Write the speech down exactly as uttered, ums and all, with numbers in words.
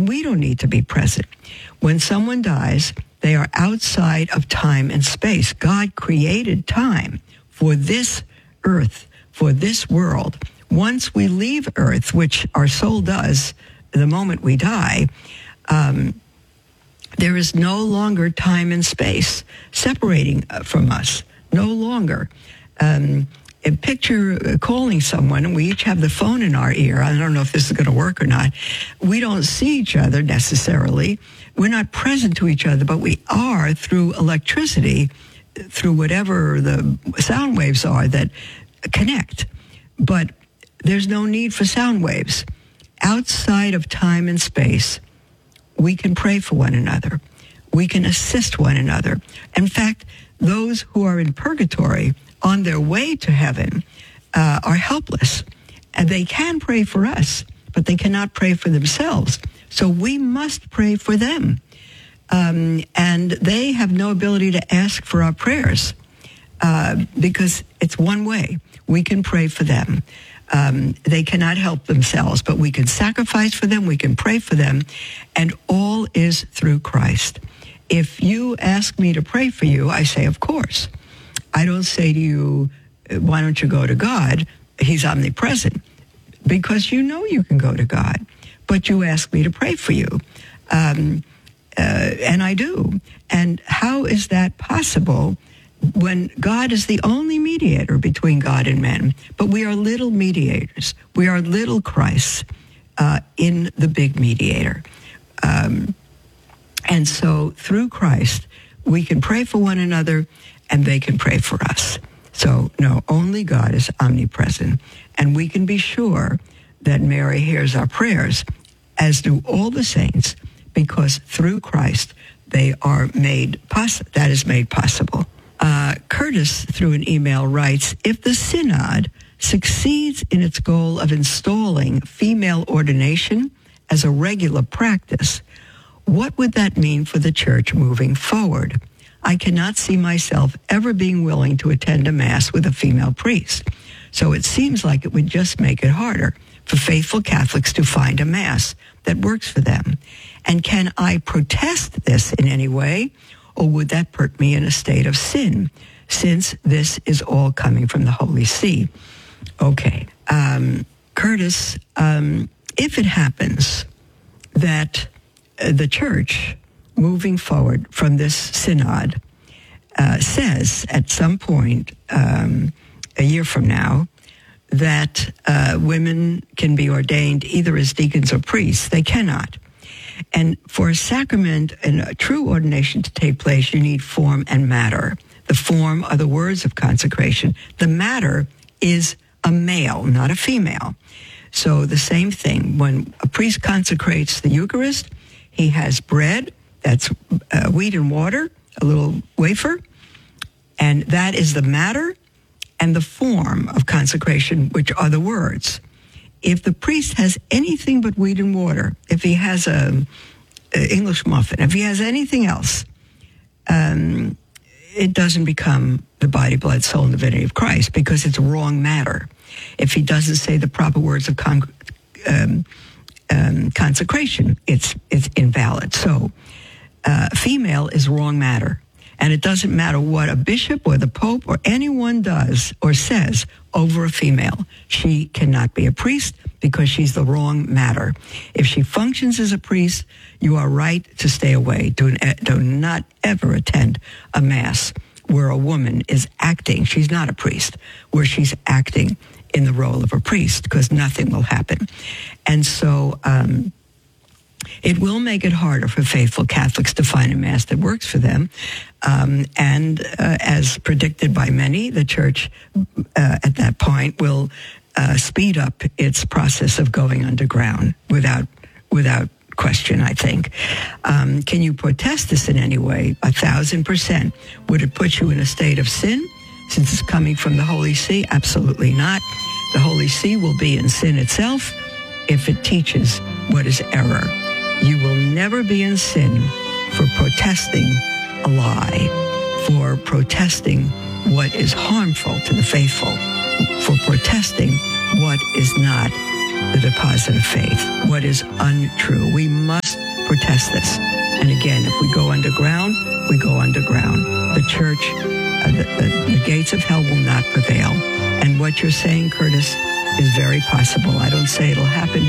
and we don't need to be present. When someone dies, they are outside of time and space. God created time for this earth, for this world. Once we leave earth, which our soul does the moment we die, um, there is no longer time and space separating from us, no longer. Um, and picture calling someone, and we each have the phone in our ear. I don't know if this is going to work or not. We don't see each other necessarily. We're not present to each other, but we are through electricity, through whatever the sound waves are that connect. But there's no need for sound waves. Outside of time and space, we can pray for one another. We can assist one another. In fact, those who are in purgatory on their way to heaven uh, are helpless. And they can pray for us, but they cannot pray for themselves. So we must pray for them. Um, and they have no ability to ask for our prayers uh, because it's one way. We can pray for them. Um, they cannot help themselves, but we can sacrifice for them, we can pray for them, and all is through Christ. If you ask me to pray for you, I say, of course. I don't say to you, why don't you go to God? He's omnipresent. Because you know you can go to God, but you ask me to pray for you. Um, uh, and I do. And how is that possible when God is the only mediator between God and men? But we are little mediators. We are little Christs uh, in the big mediator. Um, and so through Christ, we can pray for one another and they can pray for us. So no, only God is omnipresent. And we can be sure that Mary hears our prayers, as do all the saints, because through Christ, they are made poss- that is made possible. Uh, Curtis, through an email, writes, if the synod succeeds in its goal of installing female ordination as a regular practice, what would that mean for the church moving forward? I cannot see myself ever being willing to attend a mass with a female priest. So it seems like it would just make it harder for faithful Catholics to find a mass that works for them. And can I protest this in any way? Or would that put me in a state of sin, since this is all coming from the Holy See? Okay. Um, Curtis, um, if it happens that uh, the church, moving forward from this synod, uh, says at some point, um, a year from now, that uh, women can be ordained either as deacons or priests, they cannot. And for a sacrament and a true ordination to take place, you need form and matter. The form are the words of consecration. The matter is a male, not a female. So the same thing, when a priest consecrates the Eucharist, he has bread, that's uh, wheat and water, a little wafer, and that is the matter, and the form of consecration, which are the words. If the priest has anything but wheat and water, if he has a, a English muffin, if he has anything else, um, it doesn't become the body, blood, soul, and divinity of Christ, because it's wrong matter. If he doesn't say the proper words of con- um, um, consecration, it's it's invalid. So, uh, female is wrong matter. And it doesn't matter what a bishop or the pope or anyone does or says over a female. She cannot be a priest because she's the wrong matter. If she functions as a priest, you are right to stay away. Do, do not ever attend a mass where a woman is acting. She's not a priest, where she's acting in the role of a priest, because nothing will happen. And so um, it will make it harder for faithful Catholics to find a mass that works for them. Um, and uh, as predicted by many, the church uh, at that point will uh, speed up its process of going underground without without question, I think. Um, can you protest this in any way? A thousand percent. Would it put you in a state of sin since it's coming from the Holy See? Absolutely not. The Holy See will be in sin itself if it teaches what is error. You will never be in sin for protesting a lie, for protesting what is harmful to the faithful, for protesting what is not the deposit of faith, what is untrue. We must protest this. And again, if we go underground, we go underground. The church, uh, the, the, the gates of hell will not prevail. And what you're saying, Curtis, is very possible. I don't say it'll happen